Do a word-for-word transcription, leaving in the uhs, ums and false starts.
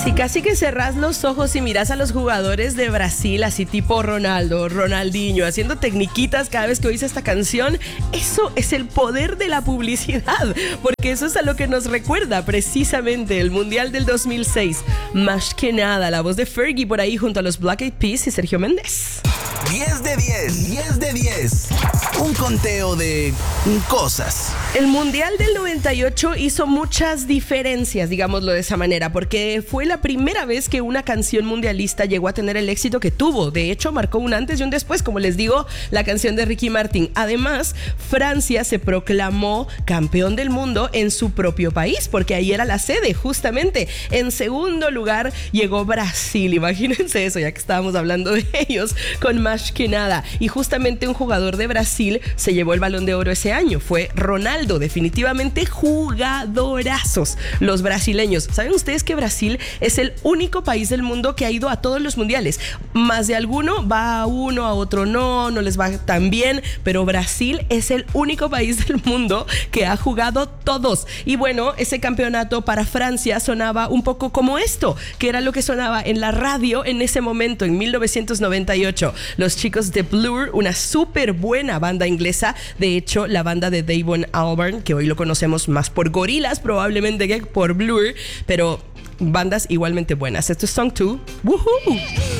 Si casi que cerrás los ojos y miras a los jugadores de Brasil, así tipo Ronaldo, Ronaldinho, haciendo tecniquitas cada vez que oís esta canción, eso es el poder de la publicidad, porque eso es a lo que nos recuerda precisamente el Mundial del dos mil seis. Más que nada, la voz de Fergie por ahí junto a los Black Eyed Peas y Sergio Méndez. diez de diez, diez de diez. Un conteo de cosas. El Mundial del noventa y ocho hizo muchas diferencias, digámoslo de esa manera, porque fue la primera vez que una canción mundialista llegó a tener el éxito que tuvo. De hecho, marcó un antes y un después, como les digo, la canción de Ricky Martin. Además, Francia se proclamó campeón del mundo en su propio país, porque ahí era la sede, justamente. En segundo lugar llegó Brasil, imagínense eso, ya que estábamos hablando de ellos, con Más que nada. Y justamente un jugador de Brasil se llevó el Balón de Oro ese año, fue Ronaldo. Definitivamente jugadorazos los brasileños. ¿Saben ustedes que Brasil es el único país del mundo que ha ido a todos los mundiales? Más de alguno va a uno, a otro no, no les va tan bien, pero Brasil es el único país del mundo que ha jugado todos. Y bueno, ese campeonato para Francia sonaba un poco como esto, que era lo que sonaba en la radio en ese momento, en mil novecientos noventa y ocho. Los chicos de Blur, una súper buena banda inglesa, de hecho la banda de Damon Albarn, que hoy lo conocemos más por Gorillaz probablemente que por Blur, pero bandas igualmente buenas. Esto es Song dos. ¡Woohoo!